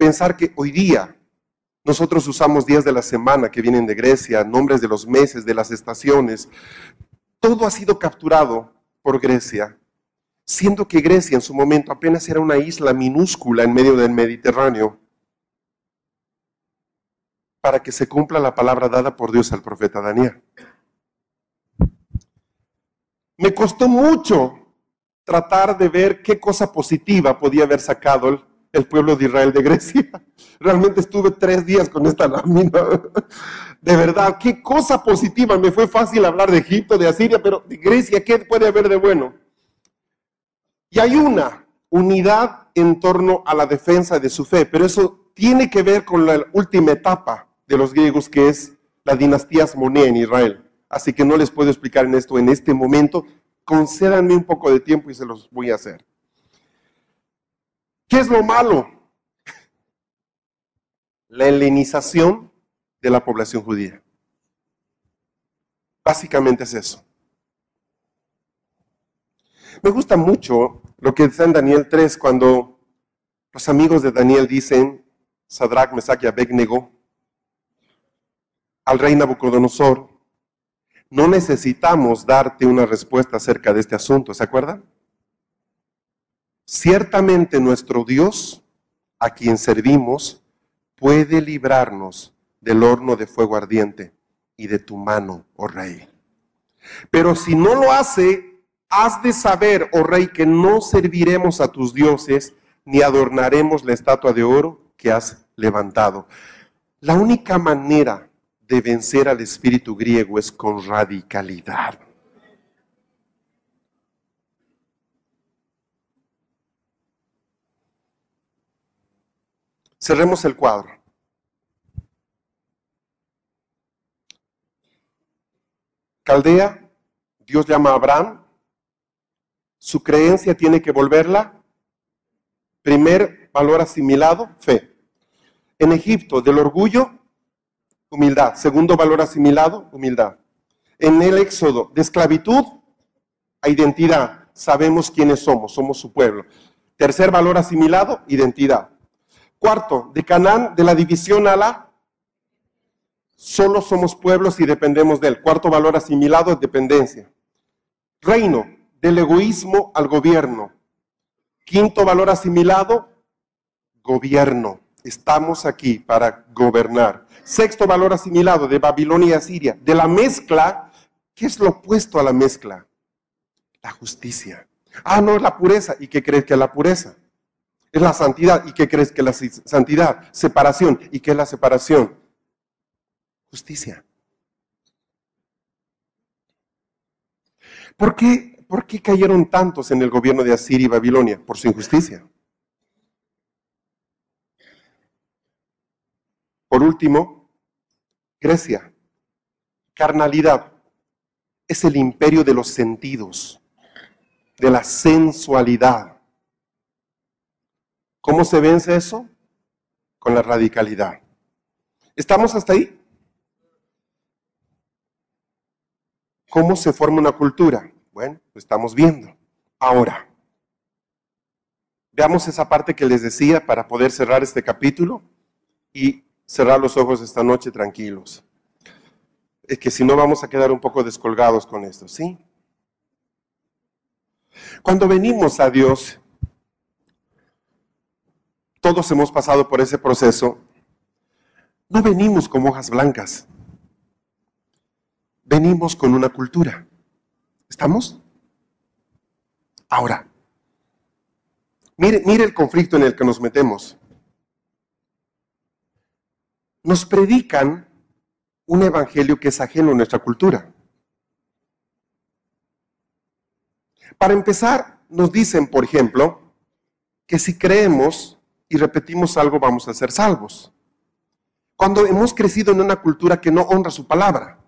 pensar que hoy día nosotros usamos días de la semana que vienen de Grecia, nombres de los meses, de las estaciones. Todo ha sido capturado por Grecia, siendo que Grecia en su momento apenas era una isla minúscula en medio del Mediterráneo, para que se cumpla la palabra dada por Dios al profeta Daniel. Me costó mucho tratar de ver qué cosa positiva podía haber sacado el pueblo de Israel de Grecia. Realmente estuve 3 días con esta lámina. De verdad, qué cosa positiva. Me fue fácil hablar de Egipto, de Asiria, pero de Grecia, ¿qué puede haber de bueno? Y hay una unidad en torno a la defensa de su fe, pero eso tiene que ver con la última etapa de los griegos, que es la dinastía Asmonea en Israel. Así que no les puedo explicar en este momento. Concédanme un poco de tiempo y se los voy a hacer. ¿Qué es lo malo? La helenización de la población judía. Básicamente es eso. Me gusta mucho lo que dice en Daniel 3 cuando los amigos de Daniel dicen, Sadrach, Mesach y Abednego, al rey Nabucodonosor, no necesitamos darte una respuesta acerca de este asunto, ¿se acuerdan? Ciertamente nuestro Dios, a quien servimos, puede librarnos del horno de fuego ardiente y de tu mano, oh rey. Pero si no lo hace, has de saber, oh rey, que no serviremos a tus dioses, ni adornaremos la estatua de oro que has levantado. La única manera de vencer al espíritu griego es con radicalidad. Cerremos el cuadro. Caldea, Dios llama a Abraham, su creencia tiene que volverla. Primer valor asimilado, fe. En Egipto, del orgullo, humildad. Segundo valor asimilado, humildad. En el Éxodo, de esclavitud a identidad. Sabemos quiénes somos, somos su pueblo. Tercer valor asimilado, identidad. Cuarto, de Canaán, de la división a la, solo somos pueblos y dependemos de él. Cuarto valor asimilado, dependencia. Reino, del egoísmo al gobierno. Quinto valor asimilado, gobierno. Estamos aquí para gobernar. Sexto valor asimilado, de Babilonia y Asiria. De la mezcla, ¿qué es lo opuesto a la mezcla? La justicia. Ah, no, es la pureza. ¿Y qué crees que es la pureza? Es la santidad. ¿Y qué crees que es la santidad? Separación. ¿Y qué es la separación? Justicia. ¿Por qué cayeron tantos en el gobierno de Asiria y Babilonia? Por su injusticia. Por último, Grecia. Carnalidad. Es el imperio de los sentidos, de la sensualidad. ¿Cómo se vence eso? Con la radicalidad. ¿Estamos hasta ahí? ¿Cómo se forma una cultura? Bueno, lo estamos viendo. Ahora, veamos esa parte que les decía para poder cerrar este capítulo y cerrar los ojos esta noche tranquilos. Es que si no vamos a quedar un poco descolgados con esto, ¿sí? Cuando venimos a Dios, todos hemos pasado por ese proceso, no venimos como hojas blancas, venimos con una cultura. ¿Estamos? Ahora, mire el conflicto en el que nos metemos. Nos predican un evangelio que es ajeno a nuestra cultura. Para empezar, nos dicen, por ejemplo, que si creemos y repetimos algo vamos a ser salvos. Cuando hemos crecido en una cultura que no honra su palabra.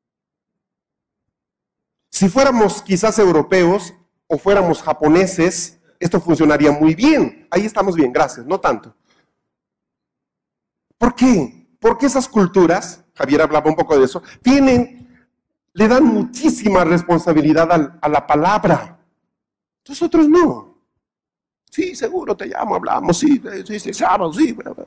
Si fuéramos quizás europeos o fuéramos japoneses, esto funcionaría muy bien. Ahí estamos bien, gracias, no tanto. ¿Por qué? Porque esas culturas, Javier hablaba un poco de eso, le dan muchísima responsabilidad a la palabra. Nosotros no. Sí, seguro te llamo, hablamos, sí, sábado, sí.